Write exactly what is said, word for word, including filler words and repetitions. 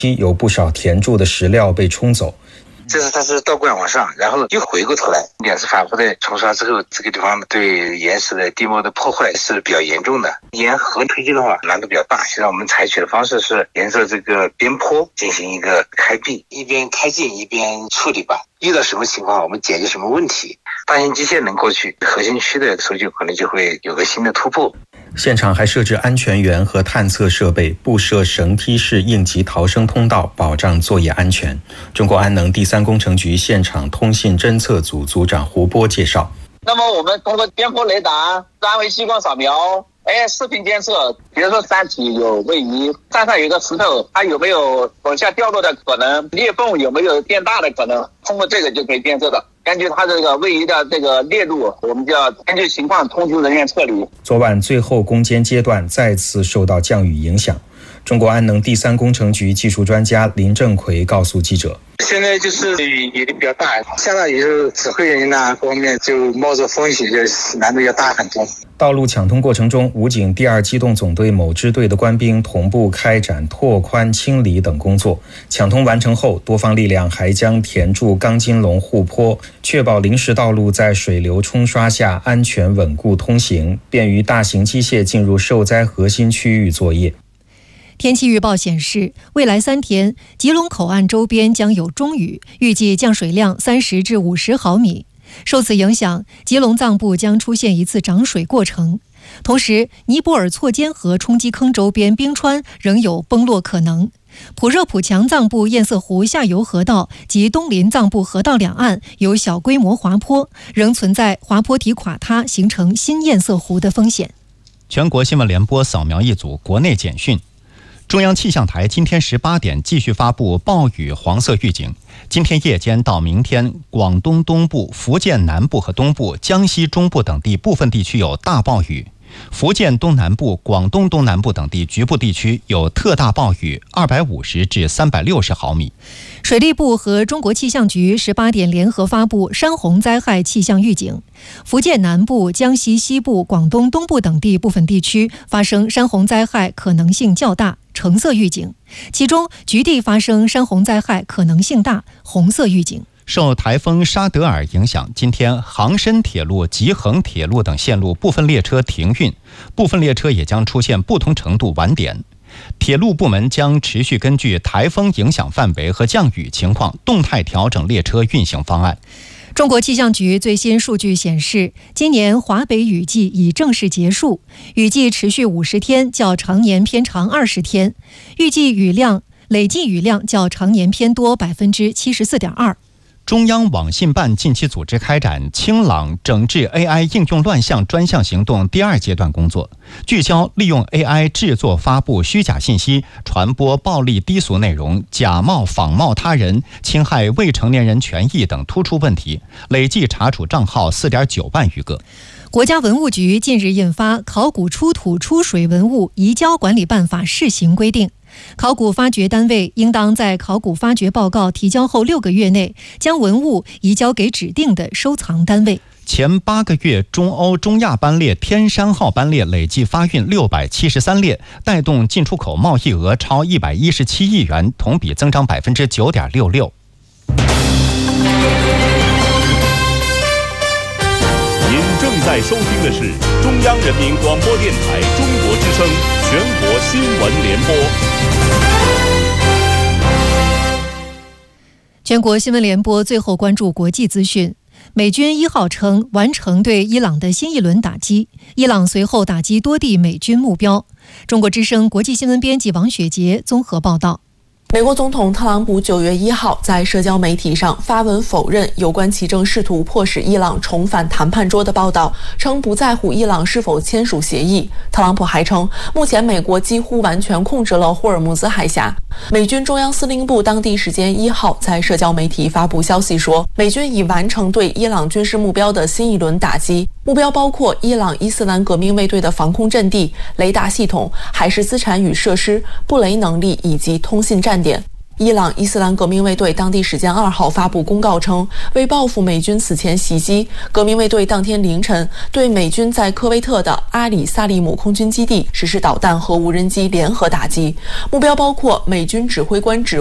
有不少填筑的石料被冲走。 这是它是倒灌往上，然后又回过头来，两次反复的冲刷之后，这个地方对岩石的地膜的破坏是比较严重的。沿河推进的话难度比较大，现在我们采取的方式是沿着这个边坡进行一个开闭，一边开进一边处理吧。遇到什么情况我们解决什么问题，大型机械能过去，核心区的时候就可能就会有个新的突破。 现场还设置安全员和探测设备，布设绳梯式应急逃生通道，保障作业安全。中国安能第三工程局现场通信侦测组组长胡波介绍， 那么我们通过边坡雷达、三维激光扫描、A I 视频监测，比如说山体有位移，山上有一个石头，它有没有往下掉落的可能，裂缝有没有变大的可能，通过这个就可以监测的。根据它这个位移的这个链路，我们就要根据情况通知人员撤离。 昨晚最后攻坚阶段再次受到降雨影响，中国安能第三工程局技术专家林正奎告诉记者， 现在就是雨雨力比较大，下大雨后指挥人呐各方面就冒着风险，就难度要大很多。 道路抢通过程中，武警第二机动总队某支队的官兵同步开展拓宽、清理等工作。抢通完成后，多方力量还将填筑钢筋笼护坡，确保临时道路在水流冲刷下安全稳固通行，便于大型机械进入受灾核心区域作业。 天气预报显示，未来三天，吉隆口岸周边将有中雨，预计降水量三十至五十毫米。受此影响，吉隆藏部将出现一次涨水过程。同时，尼泊尔错尖河冲击坑周边冰川仍有崩落可能。普热普强藏部堰塞湖下游河道及东林藏部河道两岸有小规模滑坡，仍存在滑坡体垮塌形成新堰塞湖的风险。 全国新闻联播扫描一组国内简讯。中央气象台今天十八点继续发布暴雨黄色预警。今天夜间到明天，广东东部、福建南部和东部、江西中部等地部分地区有大暴雨，福建东南部、广东东南部等地局部地区有特大暴雨，二百五十至三百六十毫米。 水利部和中国气象局十八点联合发布山洪灾害气象预警，福建南部、江西西部、广东东部等地部分地区发生山洪灾害可能性较大，橙色预警，其中局地发生山洪灾害可能性大，红色预警。 受台风沙德尔影响，今天杭深铁路、吉恒铁路等线路部分列车停运，部分列车也将出现不同程度晚点。铁路部门将持续根据台风影响范围和降雨情况，动态调整列车运行方案。 中国气象局最新数据显示，今年华北雨季已正式结束，雨季持续五十天，较常年偏长二十天，预计雨量累计雨量较常年偏多百分之七十四点二。 中央网信办近期组织开展清朗整治 A I 应用乱象专项行动第二阶段工作，聚焦利用 A I 制作发布虚假信息、传播暴力低俗内容、假冒仿冒他人、侵害未成年人权益等突出问题，累计查处账号 四点九万余个。 国家文物局近日印发《考古出土出水文物移交管理办法》试行规定，考古发掘单位应当在考古发掘报告提交后六个月内，将文物移交给指定的收藏单位。 前八个月，中欧中亚班列天山号班列累计发运六百七十三列，带动进出口贸易额超一百一十七亿元，同比增长百分之九点六六。 您正在收听的是中央人民广播电台中国之声全国新闻联播。 全国新闻联播最后关注国际资讯。美军一号称完成对伊朗的新一轮打击，伊朗随后打击多地美军目标。中国之声国际新闻编辑王雪杰综合报道。 美国总统特朗普九月一号在社交媒体上发文否认有关其正试图迫使伊朗重返谈判桌的报道，称不在乎伊朗是否签署协议。特朗普还称，目前美国几乎完全控制了霍尔木兹海峡。美军中央司令部当地时间一号在社交媒体发布消息说，美军已完成对伊朗军事目标的新一轮打击，目标包括伊朗伊斯兰革命卫队的防空阵地、雷达系统、海事资产与设施、布雷能力以及通信站点。 伊朗伊斯兰革命卫队当地时间二号发布公告称，为报复美军此前袭击，革命卫队当天凌晨对美军在科威特的阿里萨利姆空军基地实施导弹和无人机联合打击，目标包括美军指挥官指